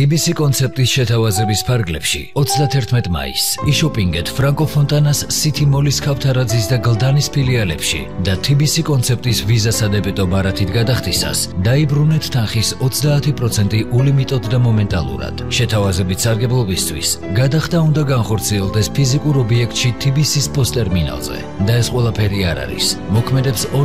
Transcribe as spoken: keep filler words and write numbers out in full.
T B C კონცეპტის შეთავაზების ფარგლებში ოცდათერთმეტ მაისს იშოპინგეთ ფრანკო ფონტანას City Mall-ის ქავთარაძის და გლდანის ფილიალებში და T B C კონცეპტის ვიზა სადებეტო ბარათით გადახდისას დაიბრუნეთ თანხის ოცდაათი პროცენტი ულიმიტოდ და მომენტალურად. შეთავაზებით სარგებლობისთვის გადახდა უნდა განხორციელდეს ფიზიკურ ობიექტში T B C-ის პოსტერმინალზე და ეს ყველაფერი არ არის. მოქმედებს